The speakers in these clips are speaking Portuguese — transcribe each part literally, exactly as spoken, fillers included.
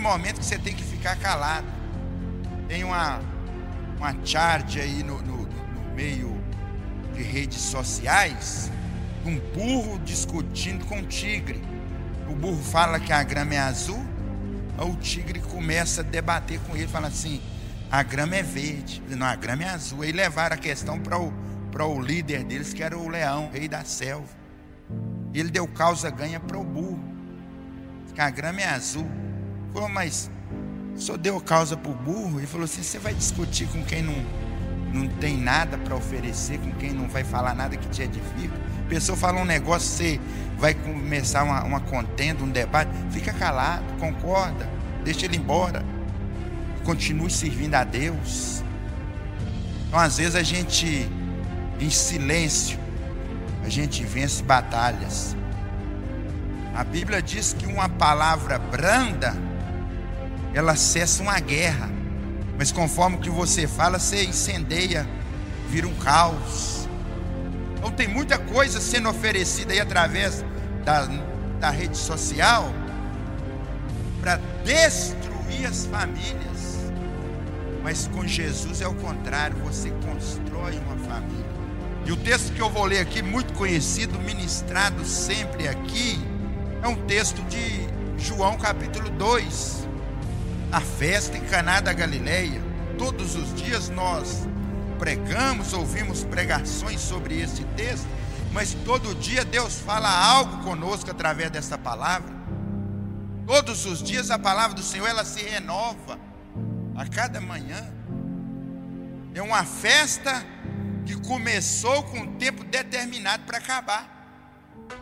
momentos que você tem que ficar calado. Tem uma, uma charge aí no, no, no meio de redes sociais, um burro discutindo com um tigre. O burro fala que a grama é azul, aí o tigre começa a debater com ele, fala assim: a grama é verde. Não, a grama é azul. Aí levaram a questão para o, para o líder deles, que era o leão, rei da selva. Ele deu causa ganha para o burro, que a grama é azul. Falou: mas só deu causa para o burro? Ele falou assim: você vai discutir com quem não, não tem nada para oferecer, com quem não vai falar nada que te edifica? A pessoa fala um negócio, você vai começar uma, uma contenda, um debate, fica calado, concorda, deixa ele embora, continue servindo a Deus. Então às vezes a gente, em silêncio, a gente vence batalhas. A Bíblia diz que uma palavra branda, ela cessa uma guerra, mas conforme o que você fala, você incendeia, vira um caos. Então tem muita coisa sendo oferecida aí através da, da rede social para destruir as famílias. Mas com Jesus é o contrário, você constrói uma família. E o texto que eu vou ler aqui, muito conhecido, ministrado sempre aqui, é um texto de João capítulo dois, a festa em Caná da Galileia. Todos os dias nós pregamos, ouvimos pregações sobre esse texto, mas todo dia Deus fala algo conosco através dessa palavra. Todos os dias a palavra do Senhor, ela se renova a cada manhã. É uma festa que começou com um tempo determinado para acabar.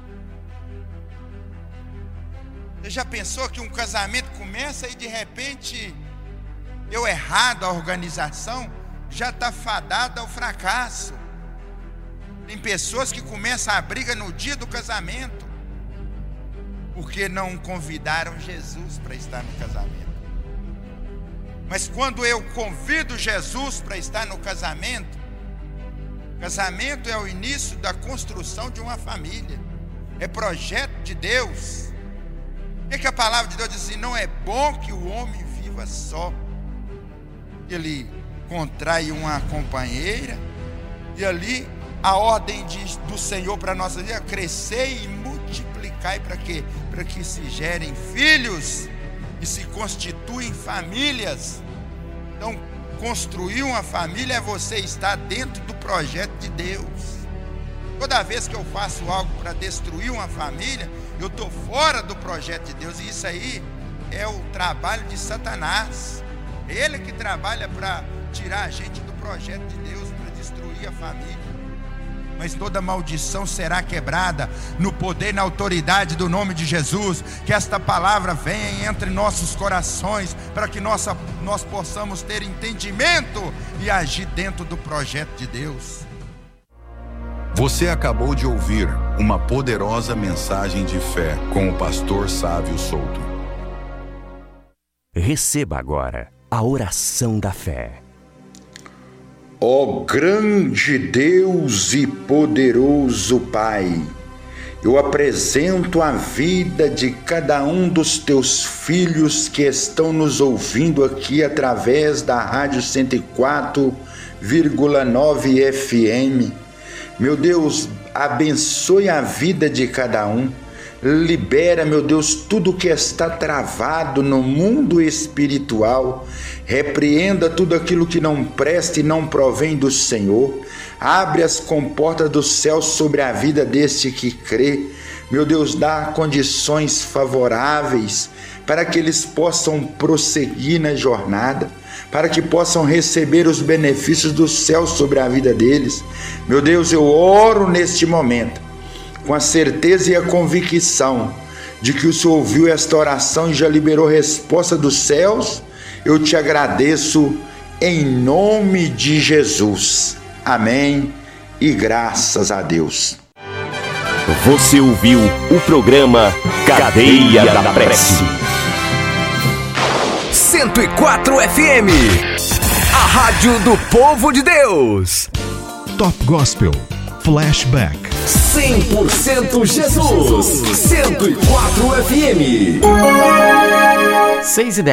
Você já pensou que um casamento começa e de repente deu errado a organização? Já está fadada ao fracasso. Tem pessoas que começam a briga no dia do casamento, porque não convidaram Jesus para estar no casamento. Mas quando eu convido Jesus para estar no casamento, casamento é o início da construção de uma família, é projeto de Deus. O que, que a palavra de Deus diz assim? Não é bom que o homem viva só. Ele contrai uma companheira, e ali a ordem de, do Senhor para a nossa vida: crescer e multiplicar, para quê? Para que se gerem filhos e se constituem famílias. Então, construir uma família é você estar dentro do projeto de Deus. Toda vez que eu faço algo para destruir uma família, eu estou fora do projeto de Deus, e isso aí é o trabalho de Satanás. Ele que trabalha para tirar a gente do projeto de Deus, para destruir a família. Mas toda maldição será quebrada no poder e na autoridade do nome de Jesus. Que esta palavra venha entre nossos corações, para que nossa, nós possamos ter entendimento e agir dentro do projeto de Deus. Você acabou de ouvir uma poderosa mensagem de fé com o pastor Sávio Souto. Receba agora a oração da fé. Ó grande Deus e poderoso Pai, eu apresento a vida de cada um dos teus filhos que estão nos ouvindo aqui através da Rádio cento e quatro vírgula nove F M. Meu Deus, abençoe a vida de cada um. Libera, meu Deus, tudo que está travado no mundo espiritual. Repreenda tudo aquilo que não presta e não provém do Senhor. Abre as comportas do céu sobre a vida deste que crê. Meu Deus, dá condições favoráveis para que eles possam prosseguir na jornada, para que possam receber os benefícios do céu sobre a vida deles. Meu Deus, eu oro neste momento com a certeza e a convicção de que o Senhor ouviu esta oração e já liberou resposta dos céus. Eu te agradeço em nome de Jesus. Amém e graças a Deus. Você ouviu o programa Cadeia da Prece. cento e quatro F M, a rádio do povo de Deus. Top Gospel, Flashback. cem por cento Jesus, cento e quatro F M. seis e dez.